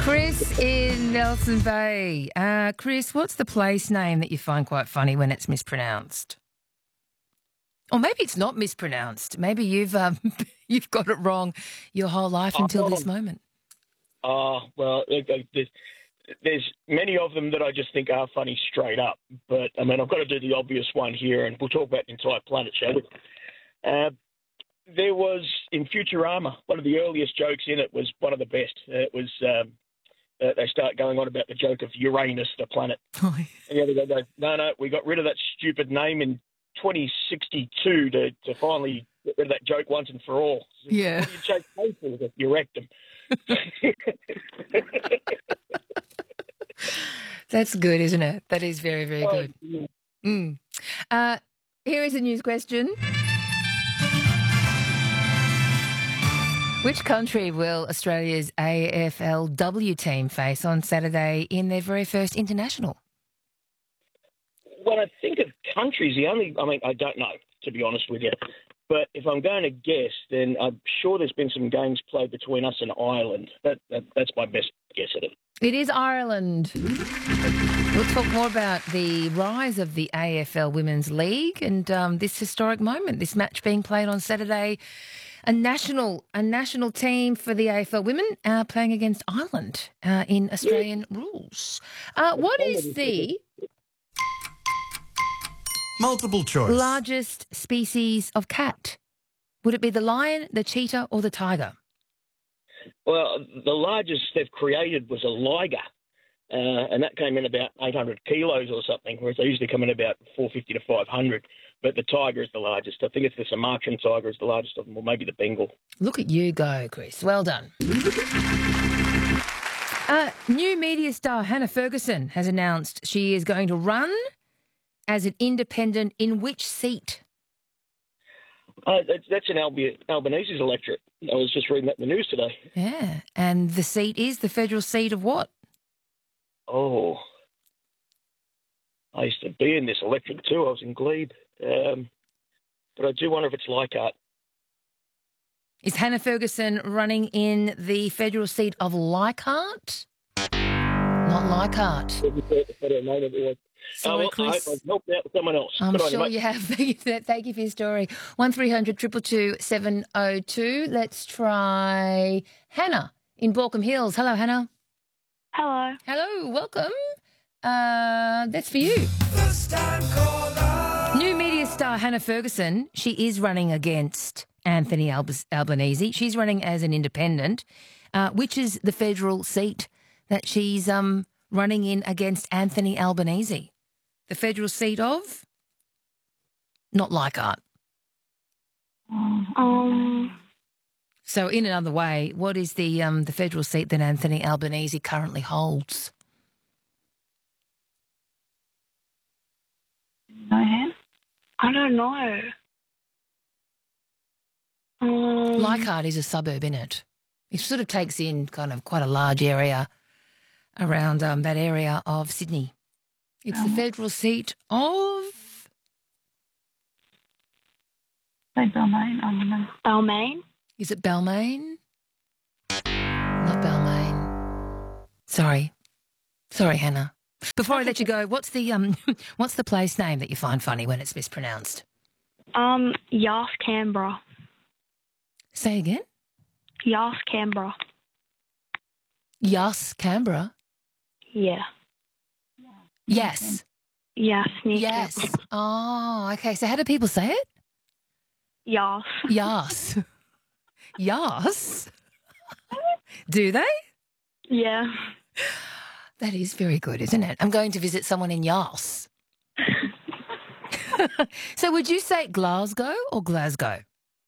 Chris in Nelson Bay. Chris, what's the place name that you find quite funny when it's mispronounced? Or maybe it's not mispronounced. Maybe you've you've got it wrong your whole life until this moment. Well, there's many of them that I just think are funny straight up. But, I mean, I've got to do the obvious one here, and we'll talk about the entire planet, shall we? There was, in Futurama, one of the earliest jokes in it was one of the best. It was they start going on about the joke of Uranus, the planet. Oh, And the other guy goes, no, we got rid of that stupid name in 2062 to finally get rid of that joke once and for all. yeah. What do you change name for? You wrecked them. That's good, isn't it? That is very, very good. Here is a news question. Which country will Australia's AFLW team face on Saturday in their very first international? When I think of countries, I don't know, to be honest with you. But if I'm going to guess, then I'm sure there's been some games played between us and Ireland. That's my best guess at it. It is Ireland. We'll talk more about the rise of the AFL Women's League and this historic moment, this match being played on Saturday. A national team for the AFL women playing against Ireland in Australian rules. What is the multiple choice largest species of cat? Would it be the lion, the cheetah, or the tiger? Well, the largest they've created was a liger, and that came in about 800 kilos or something, whereas they usually come in about 450 to 500. But the tiger is the largest. I think it's the Sumatran tiger is the largest of them, or maybe the Bengal. Look at you go, Chris. Well done. New media star Hannah Ferguson has announced she is going to run as an independent in which seat? That's in Albanese's electorate. I was just reading that in the news today. Yeah, and the seat is the federal seat of what? Oh, I used to be in this electorate too. I was in Glebe. But I do wonder if it's Leichhardt. Is Hannah Ferguson running in the federal seat of Leichhardt? Not Leichhardt. Sorry, Chris. I've helped out with someone else. I'm sure you have. Thank you for your story. 1300 222 702. Let's try Hannah in Baulkham Hills. Hello, Hannah. Hello. Hello, welcome. That's for you. New media star Hannah Ferguson, she is running against Anthony Albanese. She's running as an independent, which is the federal seat that she's running in against Anthony Albanese. The federal seat of? Not Leichhardt. So in another way, what is the federal seat that Anthony Albanese currently holds? I don't know. Leichhardt is a suburb, in it. It sort of takes in kind of quite a large area around that area of Sydney. It's the federal seat of... Balmain. Balmain? Is it Balmain? Not Balmain. Sorry, Hannah. Before I let you go, what's the place name that you find funny when it's mispronounced? Yas Canberra. Say again? Yas Canberra. Yas Canberra? Yeah. Yes. Yes. Yes. Oh, okay. So how do people say it? Yas. Yas. Yas? Do they? Yeah. That is very good, isn't it? I'm going to visit someone in Yas. So would you say Glasgow or Glasgow?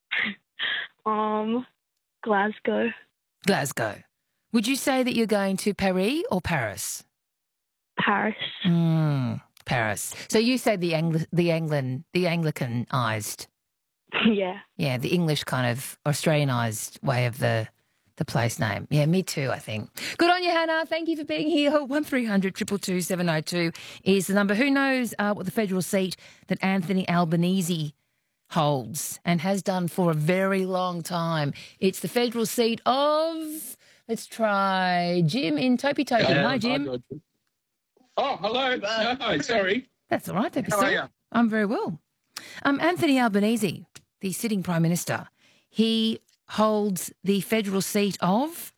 Glasgow. Glasgow. Would you say that you're going to Paris or Paris? Paris. Paris. So you say the Anglicanized. Yeah. Yeah, the English kind of Australianised way of the place name. Yeah, me too, I think. Good on you, Hannah. Thank you for being here. 1300 222 702 is the number. Who knows what the federal seat that Anthony Albanese holds and has done for a very long time. It's the federal seat of Let's try Jim in Topi Topi. Hi, Jim. Oh, hello. Hi, sorry. That's all right. Don't be How are silly. you? I'm very well. Anthony Albanese, the sitting Prime Minister, he holds the federal seat of...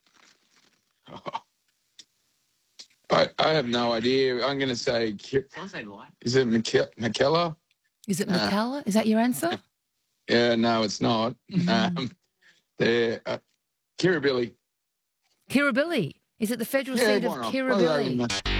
I have no idea. I'm going to say, is it McKellar? Is it McCullough? Is that your answer? Yeah, no, it's not. They're Kirribilli. Kirribilli. Is it the federal seat of why not? Kirribilli?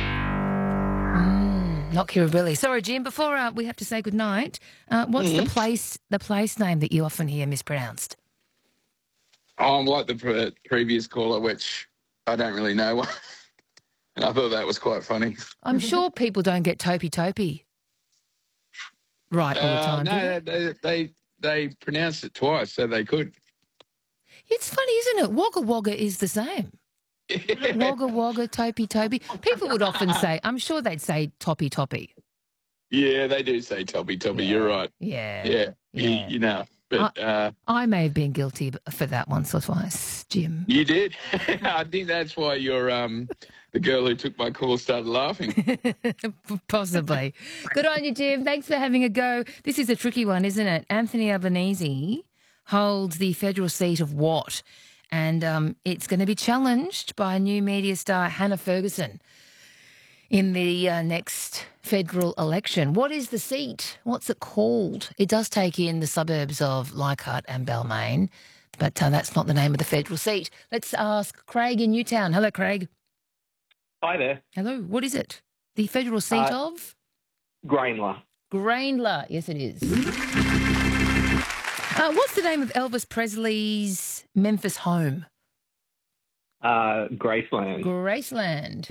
Not Kirribilli. Sorry, Jim. Before we have to say good night, what's the place name that you often hear mispronounced? Oh, I'm like the previous caller, which I don't really know. And I thought that was quite funny. I'm sure people don't get Topi Topi right all the time. No, they pronounced it twice, so they could. It's funny, isn't it? Wagga Wagga is the same. Wagga Wagga, Topi Topi. People would often say, I'm sure they'd say Toppy Toppy. Yeah, they do say Toppy Toppy. You're right. Yeah. Yeah. You know. But I may have been guilty for that once or twice, Jim. You did. I think that's why you're the girl who took my call started laughing. Possibly. Good on you, Jim. Thanks for having a go. This is a tricky one, isn't it? Anthony Albanese holds the federal seat of what? And it's going to be challenged by new media star Hannah Ferguson in the next federal election. What is the seat? What's it called? It does take in the suburbs of Leichhardt and Balmain, but that's not the name of the federal seat. Let's ask Craig in Newtown. Hello, Craig. Hi there. Hello. What is it? The federal seat of? Grainler. Grainler. Yes, it is. What's the name of Elvis Presley's Memphis home? Graceland. Graceland.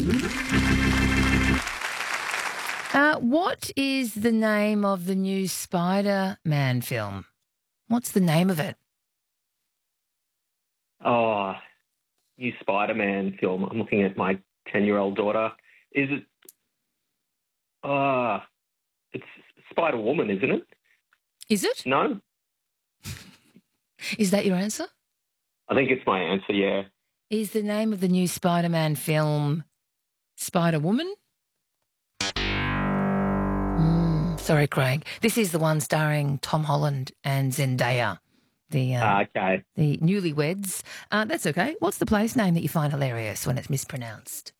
What is the name of the new Spider-Man film? What's the name of it? Oh, new Spider-Man film. I'm looking at my 10-year-old daughter. Is it? It's Spider-Woman, isn't it? Is it? No? Is that your answer? I think it's my answer, yeah. Is the name of the new Spider-Man film Spider-Woman? Sorry, Craig. This is the one starring Tom Holland and Zendaya, the newlyweds. That's okay. What's the place name that you find hilarious when it's mispronounced?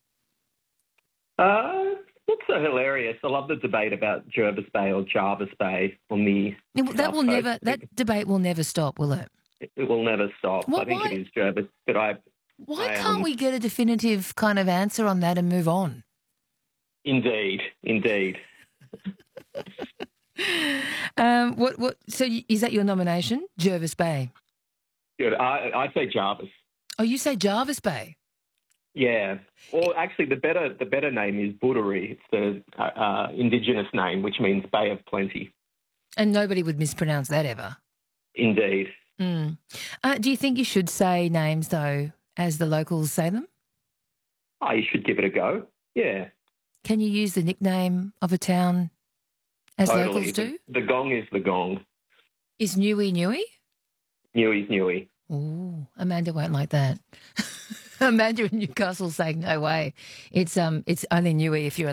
Not so hilarious. I love the debate about Jervis Bay or Jarvis Bay on the... That debate will never stop, will it? It will never stop. I think it is Jervis, but Why can't we get a definitive kind of answer on that and move on? Indeed. So is that your nomination, Jervis Bay? Good. I say Jarvis. Oh, you say Jarvis Bay? Yeah. Or actually, the better name is Buderi. It's the indigenous name, which means Bay of Plenty. And nobody would mispronounce that ever. Indeed. Do you think you should say names though, as the locals say them? Oh, you should give it a go. Yeah. Can you use the nickname of a town as locals do? The gong is the gong. Is Newey Newey? Newey's Newey. Ooh, Amanda won't like that. Amanda in Newcastle saying no way. It's only Newey if you're